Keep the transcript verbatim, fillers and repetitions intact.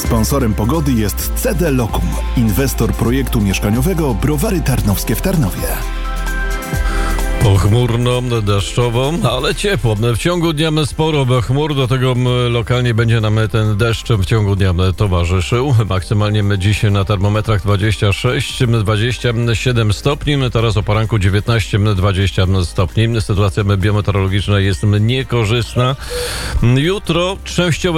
Sponsorem pogody jest C D Lokum, inwestor projektu mieszkaniowego Browary Tarnowskie w Tarnowie. Pochmurno, deszczowo, ale ciepło. W ciągu dnia sporo chmur, do tego lokalnie będzie nam ten deszcz w ciągu dnia towarzyszył. Maksymalnie dziś na termometrach dwadzieścia sześć dwadzieścia siedem stopni, teraz o poranku dziewiętnaście dwadzieścia stopni. Sytuacja biometeorologiczna jest niekorzystna. Jutro częściowo